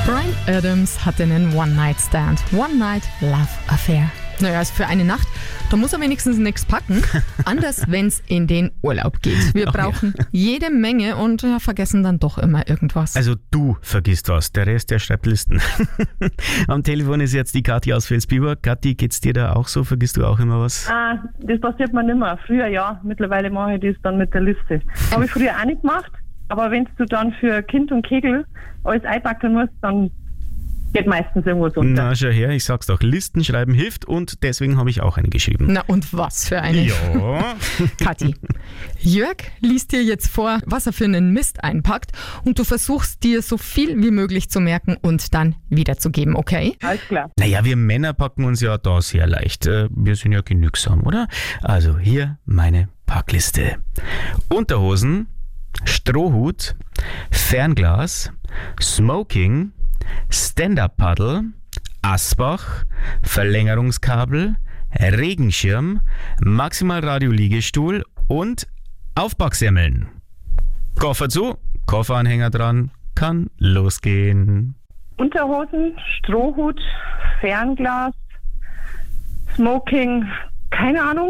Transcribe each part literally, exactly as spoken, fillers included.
Bryan Adams hatte einen One-Night-Stand. One-Night-Love-Affair. Naja, also für eine Nacht, da muss er wenigstens nichts packen. Anders, wenn es in den Urlaub geht. Wir Ach ja. brauchen jede Menge und ja, vergessen dann doch immer irgendwas. Also du vergisst was, der Rest, der schreibt Listen. Am Telefon ist jetzt die Kathi aus Vilsbiburg. Kathi, geht's dir da auch so? Vergisst du auch immer was? Ah, das passiert mir nicht mehr. Früher ja, mittlerweile mache ich das dann mit der Liste. Habe ich früher auch nicht gemacht, aber wenn du dann für Kind und Kegel alles einpacken musst, dann geht meistens irgendwas unter. Na, schau her, ich sag's doch, Listen schreiben hilft und deswegen habe ich auch eine geschrieben. Na und was für eine? Ja. Kathi, Jörg liest dir jetzt vor, was er für einen Mist einpackt und du versuchst dir so viel wie möglich zu merken und dann wiederzugeben, okay? Alles klar. Naja, wir Männer packen uns ja da sehr leicht. Äh, Wir sind ja genügsam, oder? Also hier meine Packliste. Unterhosen, Strohhut, Fernglas, Smoking, Stand-Up-Paddle, Asbach, Verlängerungskabel, Regenschirm, Maximal-Radio-Liegestuhl und Aufbacksemmeln. Koffer zu, Kofferanhänger dran, kann losgehen. Unterhosen, Strohhut, Fernglas, Smoking, keine Ahnung.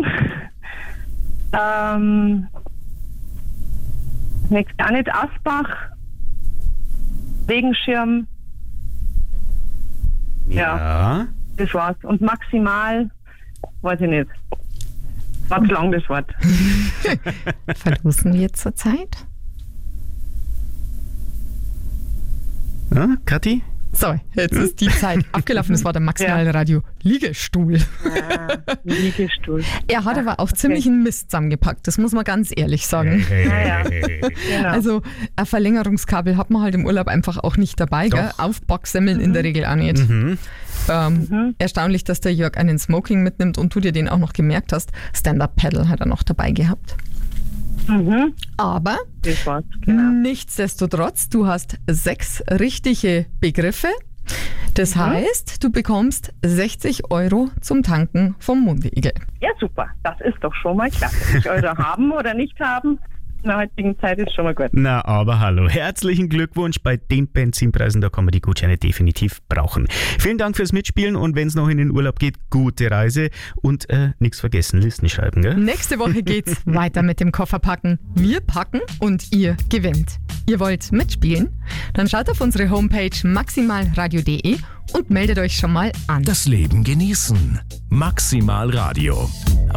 Ähm, nächstes auch nicht Asbach, Regenschirm. Ja. Das war's. Und maximal, weiß ich nicht. War zu lang das Wort. Verlosen wir zur Zeit? Ja, Kathi? So, jetzt ist die Zeit abgelaufen. Das war der Maximalradio Liegestuhl. Ah, Liegestuhl. Er hat aber auch ziemlich einen Mist zusammengepackt, das muss man ganz ehrlich sagen. Naja, genau. Also ein Verlängerungskabel hat man halt im Urlaub einfach auch nicht dabei, gell? Aufbacksemmeln in der Regel auch nicht. Mhm. Ähm, Mhm. Erstaunlich, dass der Jörg einen Smoking mitnimmt und du dir den auch noch gemerkt hast. Stand-Up-Paddle hat er noch dabei gehabt. Mhm. Aber Das war's, genau. nichtsdestotrotz, du hast sechs richtige Begriffe. Das Mhm. heißt, du bekommst sechzig Euro zum Tanken vom Mundigel. Ja, super. Das ist doch schon mal klasse. Ob ich Euro haben oder nicht haben, in der heutigen Zeit ist schon mal gut. Na, aber hallo. Herzlichen Glückwunsch. Bei den Benzinpreisen, da kann man die Gutscheine definitiv brauchen. Vielen Dank fürs Mitspielen und wenn es noch in den Urlaub geht, gute Reise und äh, nichts vergessen, Listen schreiben, gell? Nächste Woche geht's weiter mit dem Kofferpacken. Wir packen und ihr gewinnt. Ihr wollt mitspielen? Dann schaut auf unsere Homepage maximalradio punkt de und meldet euch schon mal an. Das Leben genießen. Maximal Radio.